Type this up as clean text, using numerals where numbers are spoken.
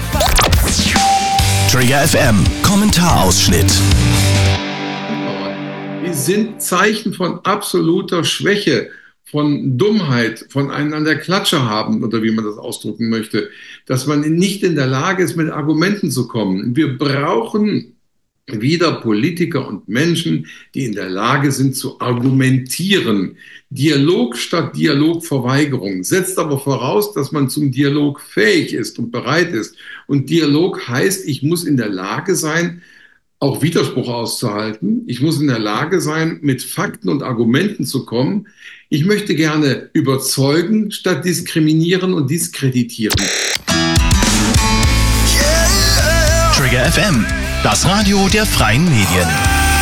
Trigger FM, Kommentarausschnitt. Die sind Zeichen von absoluter Schwäche, von Dummheit, von einen an der Klatsche haben, oder wie man das ausdrücken möchte, dass man nicht in der Lage ist, mit Argumenten zu kommen. Wir brauchen wieder Politiker und Menschen, die in der Lage sind zu argumentieren. Dialog statt Dialogverweigerung setzt aber voraus, dass man zum Dialog fähig ist und bereit ist. Und Dialog heißt, ich muss in der Lage sein, auch Widerspruch auszuhalten. Ich muss in der Lage sein, mit Fakten und Argumenten zu kommen. Ich möchte gerne überzeugen, statt diskriminieren und diskreditieren. Trigger FM, das Radio der freien Medien.